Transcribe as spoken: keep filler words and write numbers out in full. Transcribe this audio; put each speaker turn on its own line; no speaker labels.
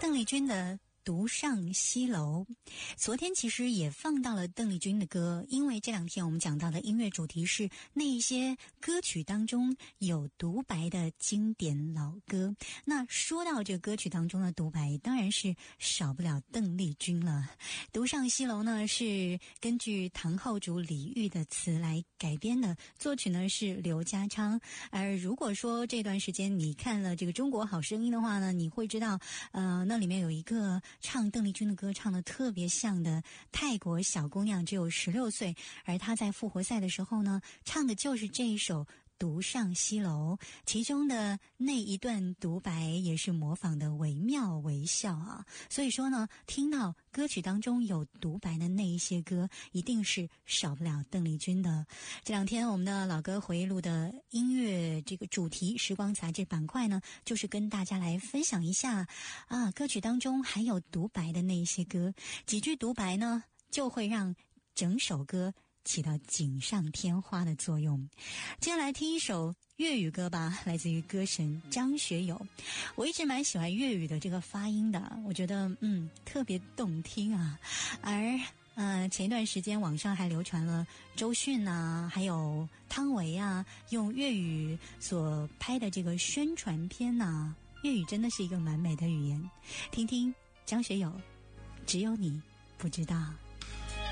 邓丽君的独上西楼，昨天其实也放到了邓丽君的歌，因为这两天我们讲到的音乐主题是那一些歌曲当中有独白的经典老歌。那说到这个歌曲当中的独白，当然是少不了邓丽君了。独上西楼呢是根据唐后主李煜的词来改编的，作曲呢是刘家昌。而如果说这段时间你看了这个中国好声音的话呢，你会知道呃，那里面有一个唱邓丽君的歌唱的特别像的泰国小姑娘，只有十六岁，而她在复活赛的时候呢，唱的就是这一首独上西楼，其中的那一段独白也是模仿的惟妙惟肖啊。所以说呢，听到歌曲当中有独白的那一些歌，一定是少不了邓丽君的。这两天我们的老歌回忆录的音乐这个主题时光杂志板块呢，就是跟大家来分享一下啊，歌曲当中还有独白的那一些歌，几句独白呢，就会让整首歌起到锦上添花的作用。接下来听一首粤语歌吧，来自于歌神张学友。我一直蛮喜欢粤语的这个发音的，我觉得嗯特别动听啊。而呃前一段时间网上还流传了周迅啊还有汤唯啊用粤语所拍的这个宣传片啊，粤语真的是一个蛮美的语言。听听张学友，只有你不知道。